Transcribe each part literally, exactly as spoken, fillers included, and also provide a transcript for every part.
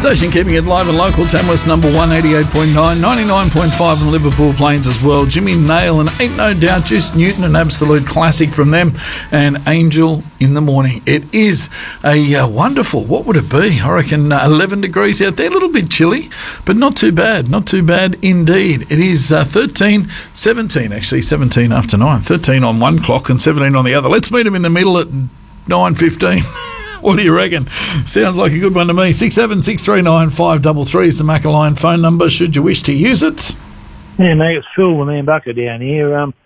Station keeping it live and local. Tamworth's number one, eighty-eight point nine, ninety-nine point five in Liverpool Plains as well. Jimmy Nail and Ain't No Doubt, Just Newton, an absolute classic from them. And Angel in the Morning. It is a uh, wonderful, what would it be? I reckon uh, eleven degrees out there. A little bit chilly, but not too bad. Not too bad indeed. It is uh, thirteen, seventeen actually, seventeen after nine. thirteen on one clock and seventeen on the other. Let's meet them in the middle at nine fifteen. What do you reckon? Sounds like a good one to me. six seven six three nine five three three is the Macquarie phone number, should you wish to use it. Yeah, mate, it's Phil with me and Bucker down here. Um,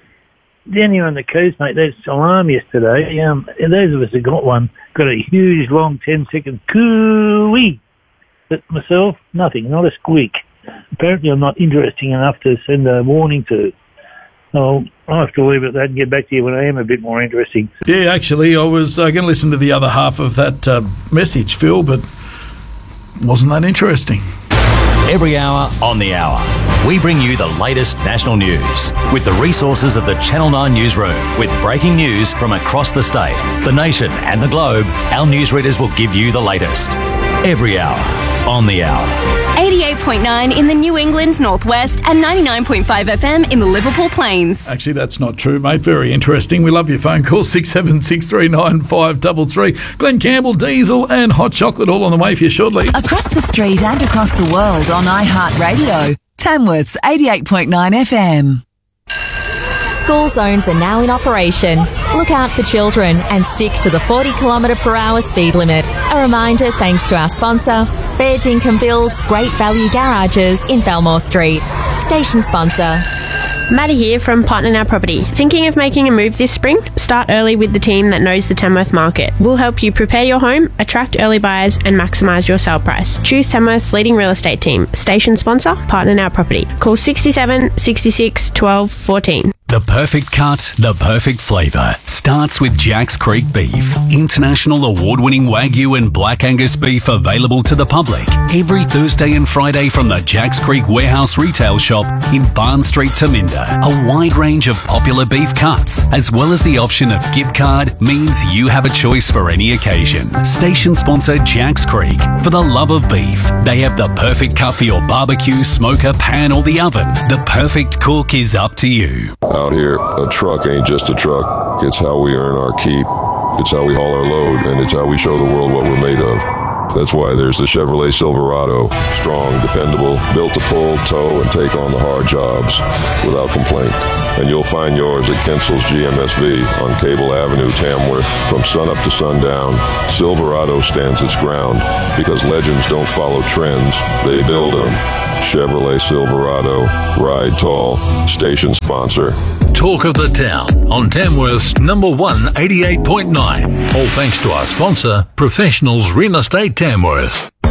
down here on the coast, mate, there's alarm yesterday. Um, those of us who got one got a huge, long ten-second coo-wee. But myself, nothing, not a squeak. Apparently I'm not interesting enough to send a warning to. So I'll have to leave it at that and get back to you when I am a bit more interesting. Yeah, actually, I was uh, going to listen to the other half of that uh, message, Phil, but wasn't that interesting. Every hour on the hour, we bring you the latest national news with the resources of the Channel nine newsroom. With breaking news from across the state, the nation and the globe, our newsreaders will give you the latest. Every hour on the hour. eighty-eight point nine in the New England Northwest and ninety-nine point five F M in the Liverpool Plains. Actually, that's not true, mate. Very interesting. We love your phone call, six seven six three nine five three three. Glenn Campbell, Diesel and Hot Chocolate all on the way for you shortly. Across the street and across the world on iHeartRadio. Tamworth's eighty-eight point nine F M. School zones are now in operation. Look out for children and stick to the forty kilometre per hour speed limit. A reminder thanks to our sponsor, Fair Dinkum Builds Great Value Garages in Belmore Street. Station sponsor. Maddie here from Partner Now Property. Thinking of making a move this spring? Start early with the team that knows the Tamworth market. We'll help you prepare your home, attract early buyers and maximise your sale price. Choose Tamworth's leading real estate team. Station sponsor, Partner Now Property. Call sixty-seven, sixty-six, twelve, fourteen. The perfect cut, the perfect flavour starts with Jack's Creek Beef. International award-winning Wagyu and Black Angus beef available to the public every Thursday and Friday from the Jack's Creek Warehouse Retail Shop in Barn Street, Taminda. A wide range of popular beef cuts, as well as the option of gift card, means you have a choice for any occasion. Station sponsor Jack's Creek. For the love of beef, they have the perfect cut for your barbecue, smoker, pan or the oven. The perfect cook is up to you. Out here, a truck ain't just a truck. It's how we earn our keep. It's how we haul our load, and it's how we show the world what we're made of. That's why there's the Chevrolet Silverado. Strong, dependable, built to pull, tow, and take on the hard jobs without complaint. And you'll find yours at Kinsel's G M S V on Cable Avenue, Tamworth. From sunup to sundown, Silverado stands its ground because legends don't follow trends, they build them. Chevrolet Silverado. Ride tall. Station sponsor. Talk of the town on Tamworth's number one, eighty-eight point nine. All thanks to our sponsor, Professionals Real Estate Tamworth.